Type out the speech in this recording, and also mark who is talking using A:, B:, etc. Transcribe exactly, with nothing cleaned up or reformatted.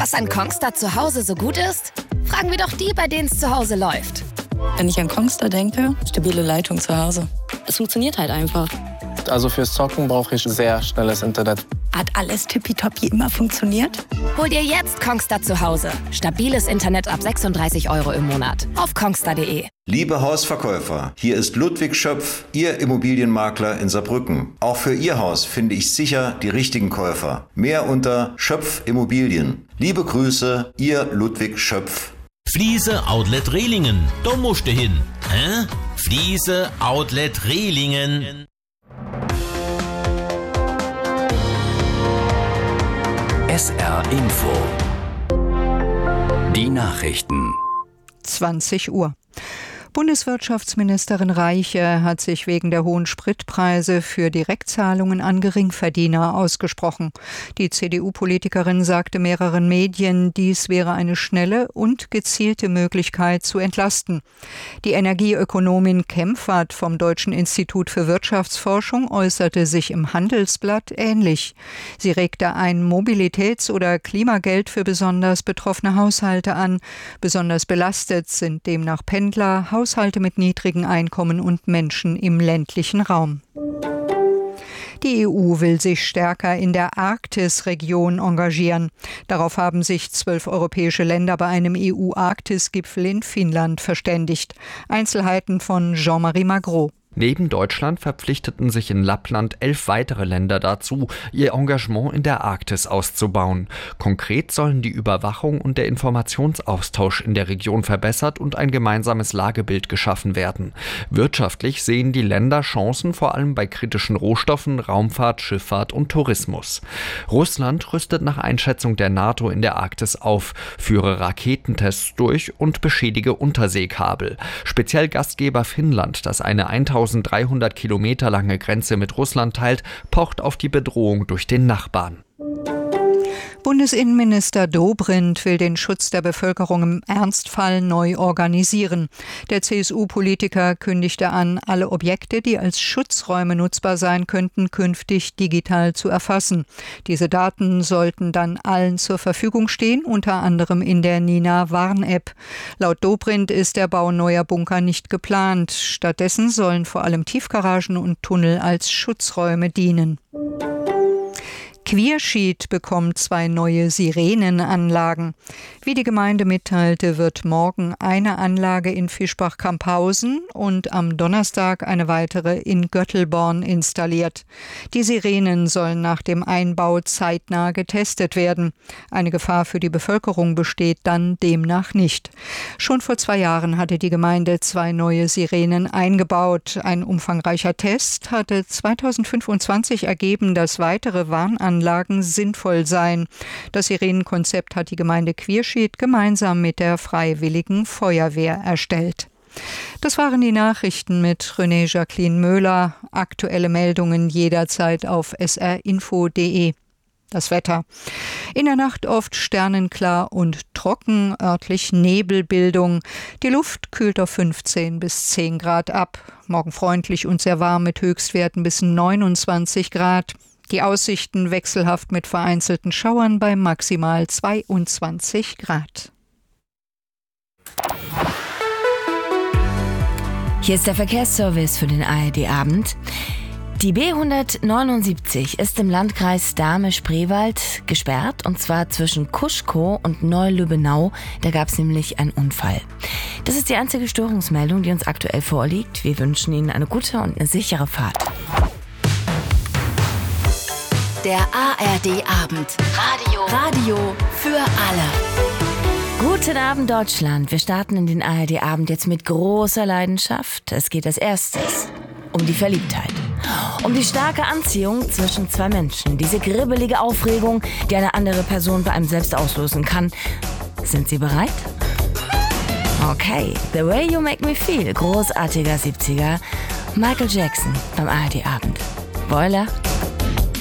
A: Was an Kongstar zu Hause so gut ist? Fragen wir doch die, bei denen es zu Hause läuft.
B: Wenn ich an Kongstar denke, stabile Leitung zu Hause. Es funktioniert halt einfach.
C: Also fürs Zocken brauche ich sehr schnelles Internet.
B: Hat alles tippitoppi immer funktioniert?
A: Hol dir jetzt Kongstar zu Hause. Stabiles Internet ab sechsunddreißig Euro im Monat. Auf kongstar punkt de.
D: Liebe Hausverkäufer, hier ist Ludwig Schöpf, Ihr Immobilienmakler in Saarbrücken. Auch für Ihr Haus finde ich sicher die richtigen Käufer. Mehr unter Schöpf Immobilien. Liebe Grüße, Ihr Ludwig Schöpf.
E: Fliese Outlet Rehlingen, da musst du hin. Hä? Fliese Outlet Rehlingen.
F: S R Info. Die Nachrichten.
G: zwanzig Uhr. Bundeswirtschaftsministerin Reiche hat sich wegen der hohen Spritpreise für Direktzahlungen an Geringverdiener ausgesprochen. Die C D U-Politikerin sagte mehreren Medien, dies wäre eine schnelle und gezielte Möglichkeit zu entlasten. Die Energieökonomin Kempfert vom Deutschen Institut für Wirtschaftsforschung äußerte sich im Handelsblatt ähnlich. Sie regte ein Mobilitäts- oder Klimageld für besonders betroffene Haushalte an. Besonders belastet sind demnach Pendler, Haushalte mit niedrigen Einkommen und Menschen im ländlichen Raum. Die E U will sich stärker in der Arktisregion engagieren. Darauf haben sich zwölf europäische Länder bei einem E U-Arktis-Gipfel in Finnland verständigt. Einzelheiten von Jean-Marie Magro.
H: Neben Deutschland verpflichteten sich in Lappland elf weitere Länder dazu, ihr Engagement in der Arktis auszubauen. Konkret sollen die Überwachung und der Informationsaustausch in der Region verbessert und ein gemeinsames Lagebild geschaffen werden. Wirtschaftlich sehen die Länder Chancen vor allem bei kritischen Rohstoffen, Raumfahrt, Schifffahrt und Tourismus. Russland rüstet nach Einschätzung der NATO in der Arktis auf, führe Raketentests durch und beschädige Unterseekabel. Speziell Gastgeber Finnland, das eine eintausenddreihundert Kilometer lange Grenze mit Russland teilt, pocht auf die Bedrohung durch den Nachbarn.
G: Bundesinnenminister Dobrindt will den Schutz der Bevölkerung im Ernstfall neu organisieren. Der C S U-Politiker kündigte an, alle Objekte, die als Schutzräume nutzbar sein könnten, künftig digital zu erfassen. Diese Daten sollten dann allen zur Verfügung stehen, unter anderem in der Nina-Warn-App. Laut Dobrindt ist der Bau neuer Bunker nicht geplant. Stattdessen sollen vor allem Tiefgaragen und Tunnel als Schutzräume dienen. Queerschied bekommt zwei neue Sirenenanlagen. Wie die Gemeinde mitteilte, wird morgen eine Anlage in Fischbach-Camphausen und am Donnerstag eine weitere in Göttelborn installiert. Die Sirenen sollen nach dem Einbau zeitnah getestet werden. Eine Gefahr für die Bevölkerung besteht dann demnach nicht. Schon vor zwei Jahren hatte die Gemeinde zwei neue Sirenen eingebaut. Ein umfangreicher Test hatte zweitausendfünfundzwanzig ergeben, dass weitere Warnanlagen Anlagen sinnvoll sein. Das Sirenenkonzept hat die Gemeinde Queerschied gemeinsam mit der Freiwilligen Feuerwehr erstellt. Das waren die Nachrichten mit René Jacqueline Möhler. Aktuelle Meldungen jederzeit auf s r info punkt de. Das Wetter. In der Nacht oft sternenklar und trocken, örtlich Nebelbildung. Die Luft kühlt auf fünfzehn bis zehn Grad ab. Morgen freundlich und sehr warm mit Höchstwerten bis neunundzwanzig Grad. Die Aussichten wechselhaft mit vereinzelten Schauern bei maximal zweiundzwanzig Grad.
I: Hier ist der Verkehrsservice für den A R D-Abend. Die B hundertneunundsiebzig ist im Landkreis Dahme-Spreewald gesperrt, und zwar zwischen Kuschkow und Neu-Lübbenau. Da gab es nämlich einen Unfall. Das ist die einzige Störungsmeldung, die uns aktuell vorliegt. Wir wünschen Ihnen eine gute und eine sichere Fahrt.
A: Der A R D-Abend. Radio. Radio für alle.
I: Guten Abend, Deutschland. Wir starten in den A R D-Abend jetzt mit großer Leidenschaft. Es geht als erstes um die Verliebtheit. Um die starke Anziehung zwischen zwei Menschen. Diese gribbelige Aufregung, die eine andere Person bei einem selbst auslösen kann. Sind Sie bereit? Okay. The Way You Make Me Feel. Großartiger siebziger. Michael Jackson beim A R D-Abend. Boiler